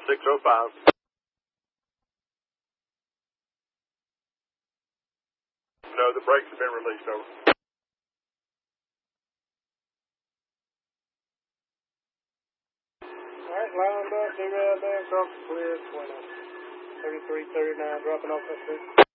605. No, the brakes have been released, over. Alright, lined up, D-Rail down, cross clear, 20. 33, 39, dropping off that street.